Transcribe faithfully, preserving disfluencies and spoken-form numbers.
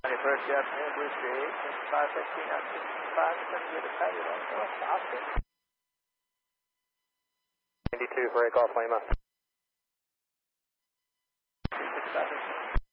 ninety-first, good afternoon, Blue Street, five fifteen out sixty-five, it's going to get a tighter on North Austin. ninety-two, break off Lima. two six five